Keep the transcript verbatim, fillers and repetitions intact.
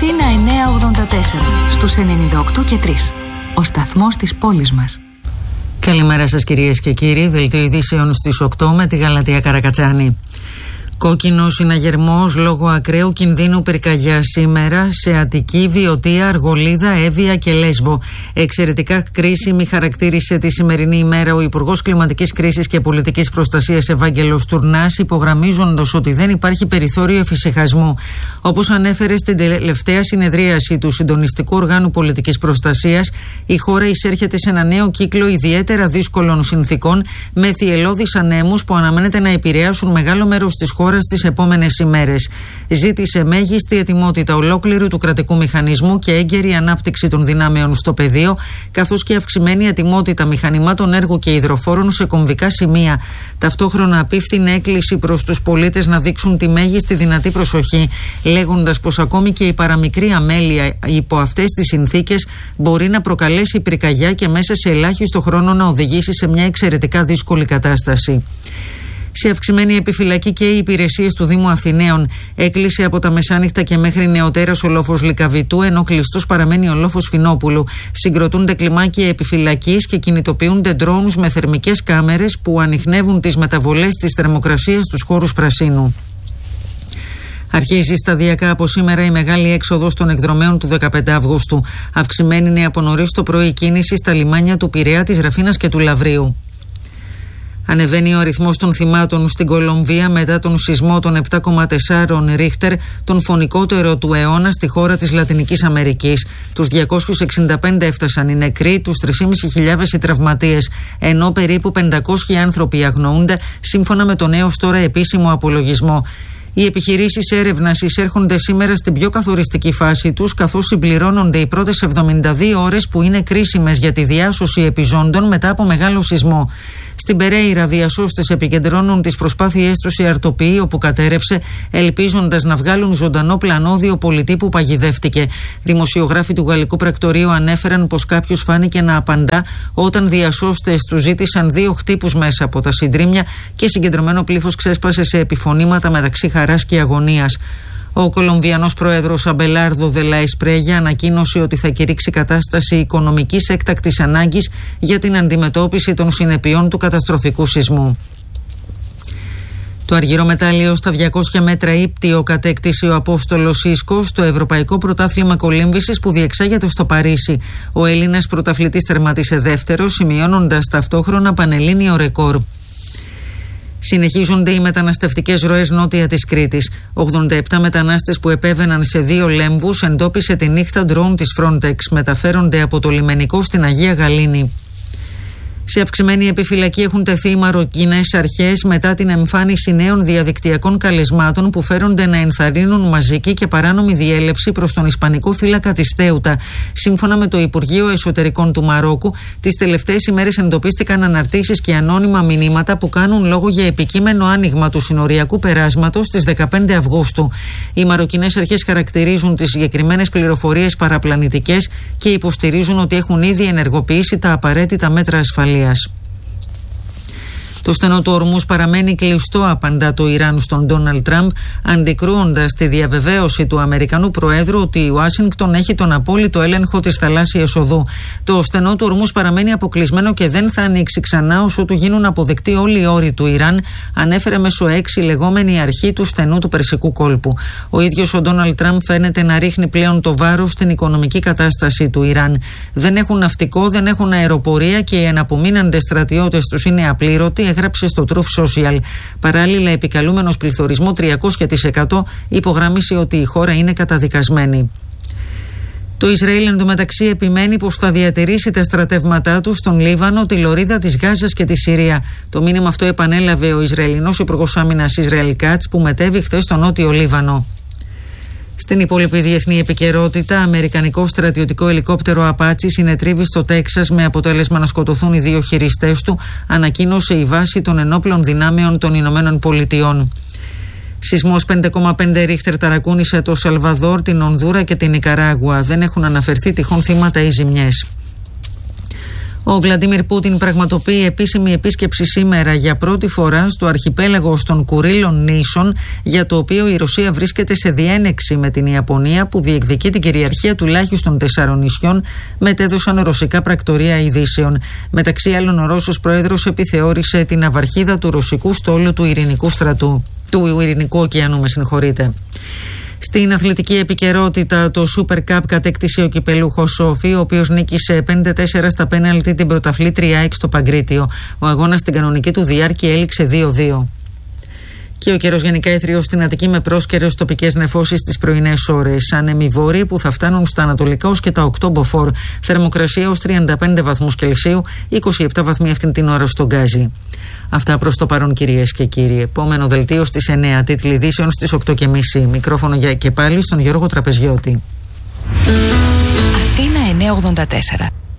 Αθήνα εννιακόσια ογδόντα τέσσερα, στους ενενήντα οκτώ και τρία. Ο σταθμός της πόλης μας. Καλημέρα σας κυρίες και κύριοι. Δελτίο ειδήσεων στις οκτώ με τη Γαλατεία Καρακατσάνη. Κόκκινο συναγερμός λόγω ακραίου κινδύνου πυρκαγιά σήμερα σε Αττική, Βιωτία, Αργολίδα, Εύβοια και Λέσβο. Εξαιρετικά κρίσιμη χαρακτήρισε τη σημερινή ημέρα ο Υπουργός Κλιματικής Κρίσης και Πολιτικής Προστασίας Ευάγγελος Τουρνάς, υπογραμμίζοντας ότι δεν υπάρχει περιθώριο εφησυχασμού. Όπως ανέφερε στην τελευταία συνεδρίαση του Συντονιστικού Οργάνου Πολιτικής Προστασίας, η χώρα εισέρχεται σε ένα νέο κύκλο ιδιαίτερα δύσκολων συνθήκων, με θυελλώδεις ανέμους που αναμένεται να επηρεάσουν μεγάλο μέρος της χώρας στις επόμενες ημέρες. Ζήτησε μέγιστη ετοιμότητα ολόκληρου του κρατικού μηχανισμού και έγκαιρη ανάπτυξη των δυνάμεων στο πεδίο, καθώς και αυξημένη ετοιμότητα μηχανημάτων έργου και υδροφόρων σε κομβικά σημεία. Ταυτόχρονα απίφθινε έκκληση προς τους πολίτες να δείξουν τη μέγιστη δυνατή προσοχή, λέγοντας πως ακόμη και η παραμικρή αμέλεια υπό αυτές τις συνθήκες μπορεί να προκαλέσει πυρκαγιά και μέσα σε ελάχιστο χρόνο να οδηγήσει σε μια εξαιρετικά δύσκολη κατάσταση. Σε αυξημένη επιφυλακή και οι υπηρεσίες του Δήμου Αθηναίων. Έκλεισε από τα μεσάνυχτα και μέχρι νεοτέρας ο λόφος Λυκαβητού, ενώ κλειστός παραμένει ο λόφος Φινόπουλου. Συγκροτούνται κλιμάκια επιφυλακής και κινητοποιούνται ντρόουνους με θερμικές κάμερες που ανιχνεύουν τις μεταβολές της θερμοκρασίας στους χώρους πρασίνου. Αρχίζει σταδιακά από σήμερα η μεγάλη έξοδος των εκδρομέων του δεκαπέντε Αυγούστου. Αυξημένη είναι από νωρίς το πρωί η κίνηση στα λιμάνια του Πειραιά, της Ραφίνας και του Λαβρίου. Ανεβαίνει ο αριθμός των θυμάτων στην Κολομβία μετά τον σεισμό των επτά κόμμα τέσσερα Ρίχτερ, τον φωνικότερο του αιώνα στη χώρα της Λατινικής Αμερικής. Τους διακόσιους εξήντα πέντε έφτασαν οι νεκροί, τους τρεις χιλιάδες πεντακόσιοι οι τραυματίες, ενώ περίπου πεντακόσιοι άνθρωποι αγνοούνται, σύμφωνα με τον έως τώρα επίσημο απολογισμό. Οι επιχειρήσεις έρευνας εισέρχονται σήμερα στην πιο καθοριστική φάση τους, καθώς συμπληρώνονται οι πρώτες εβδομήντα δύο ώρες που είναι κρίσιμες για τη διάσωση επιζώντων μετά από μεγάλο σεισμό. Στην Περέιρα, διασώστες επικεντρώνουν τις προσπάθειές τους οι αρτοποιοί όπου κατέρευσε, ελπίζοντας να βγάλουν ζωντανό πλανόδιο πολιτή που παγιδεύτηκε. Δημοσιογράφοι του Γαλλικού Πρακτορείου ανέφεραν πως κάποιος φάνηκε να απαντά όταν διασώστες του ζήτησαν δύο χτύπους μέσα από τα συντρίμμια και συγκεντρωμένο πλήθος ξέσπασε σε επιφωνήματα μεταξύ χαράς και αγωνίας. Ο Κολομβιανός πρόεδρος Αμπελάρδο Δε Λα Εσπρέγια ανακοίνωσε ότι θα κηρύξει κατάσταση οικονομικής έκτακτης ανάγκης για την αντιμετώπιση των συνεπειών του καταστροφικού σεισμού. Το αργυρό μετάλλιο στα διακόσια μέτρα ύπτιο κατέκτησε ο Απόστολος Ίσκος στο Ευρωπαϊκό Πρωτάθλημα Κολύμβησης που διεξάγεται στο Παρίσι. Ο Έλληνας πρωταθλητής τερματίσε δεύτερος, σημειώνοντας ταυτόχρονα πανελλήνιο ρεκόρ. Συνεχίζονται οι μεταναστευτικές ροές νότια της Κρήτης. ογδόντα επτά μετανάστες που επέβαιναν σε δύο λέμβους εντόπισε τη νύχτα ντρόουν της Frontex. Μεταφέρονται από το λιμενικό στην Αγία Γαλήνη. Σε αυξημένη επιφυλακή έχουν τεθεί οι μαροκινές αρχές μετά την εμφάνιση νέων διαδικτυακών καλεσμάτων που φέρονται να ενθαρρύνουν μαζική και παράνομη διέλευση προς τον Ισπανικό θύλακα της Θέουτα. Σύμφωνα με το Υπουργείο Εσωτερικών του Μαρόκου, τις τελευταίες ημέρες εντοπίστηκαν αναρτήσεις και ανώνυμα μηνύματα που κάνουν λόγο για επικείμενο άνοιγμα του συνοριακού περάσματος στις δεκαπέντε Αυγούστου. Οι μαροκινές αρχές χαρακτηρίζουν τις συγκεκριμένες πληροφορίες παραπλανητικές και υποστηρίζουν ότι έχουν ήδη ενεργοποιήσει τα απαραίτητα μέτρα ασφαλείας. Το στενό του Ορμούς παραμένει κλειστό, απαντά το Ιράν στον Ντόναλντ Τραμπ, αντικρούοντας τη διαβεβαίωση του Αμερικανού Προέδρου ότι η Ουάσιγκτον έχει τον απόλυτο έλεγχο της θαλάσσιας οδού. Το στενό του Ορμούς παραμένει αποκλεισμένο και δεν θα ανοίξει ξανά όσο του γίνουν αποδεκτοί όλοι οι όροι του Ιράν, ανέφερε μέσω έξι η λεγόμενη αρχή του στενού του Περσικού κόλπου. Ο ίδιος ο Ντόναλντ Τραμπ φαίνεται να ρίχνει πλέον το βάρος στην οικονομική κατάσταση του Ιράν. Δεν έχουν ναυτικό, δεν έχουν αεροπορία και οι αναπομείναντες στρατιώτες τους είναι απλήρωτοι, έγραψε στο Truth Social. Παράλληλα, επικαλούμενος πληθωρισμό τριακόσια τοις εκατό, υπογράμμισε ότι η χώρα είναι καταδικασμένη. Το Ισραήλ εντωμεταξύ επιμένει πως θα διατηρήσει τα στρατεύματά του στον Λίβανο, τη Λωρίδα της Γάζας και τη Συρία. Το μήνυμα αυτό επανέλαβε ο Ισραηλινός Υπουργός Άμυνας Ισραήλ Κάτς που μετέβη χθες στο Νότιο Λίβανο. Στην υπόλοιπη διεθνή επικαιρότητα, αμερικανικό στρατιωτικό ελικόπτερο Απάτσι συνετρίβει στο Τέξας με αποτέλεσμα να σκοτωθούν οι δύο χειριστές του, ανακοίνωσε η βάση των ενόπλων δυνάμεων των Ηνωμένων Πολιτειών. Σεισμός πέντε κόμμα πέντε Ρίχτερ ταρακούνησε το Σαλβαδόρ, την Ονδούρα και την Νικαράγουα. Δεν έχουν αναφερθεί τυχόν θύματα ή ζημιές. Ο Βλαντίμιρ Πούτιν πραγματοποιεί επίσημη επίσκεψη σήμερα για πρώτη φορά στο αρχιπέλαγο των Κουρίλων νήσων, για το οποίο η Ρωσία βρίσκεται σε διένεξη με την Ιαπωνία, που διεκδικεί την κυριαρχία τουλάχιστον τεσσάρων νησιών, μετέδωσαν ρωσικά πρακτορεία ειδήσεων. Μεταξύ άλλων, ο Ρώσος πρόεδρος επιθεώρησε την ναυαρχίδα του ρωσικού στόλου του Ειρηνικού στρατού, του Ειρηνικού ωκεανού, με συγχωρείτε. Στην αθλητική επικαιρότητα, το Super Cup κατέκτησε ο κυπελούχος Σόφι, ο οποίος νίκησε πέντε τέσσερα στα πέναλτι την πρωταθλήτρια ΑΕΚ στο Παγκρίτιο. Ο αγώνας στην κανονική του διάρκεια έληξε δύο δύο. Και ο καιρός γενικά αιθριός στην Αττική, με πρόσκαιρες τοπικές νεφώσεις τις πρωινές ώρες. Άνεμοι βόρειοι που θα φτάνουν στα ανατολικά ως και τα οκτώ μποφόρ. Θερμοκρασία ως τριάντα πέντε βαθμούς Κελσίου, είκοσι επτά βαθμοί αυτήν την ώρα στον Γκάζι. Αυτά προς το παρόν, κυρίες και κύριοι. Επόμενο δελτίο στις εννέα, τίτλοι ειδήσεων στις οκτώ και μισή. Μικρόφωνο για και πάλι στον Γιώργο Τραπεζιώτη. Αθήνα εννιακόσια ογδόντα τέσσερα.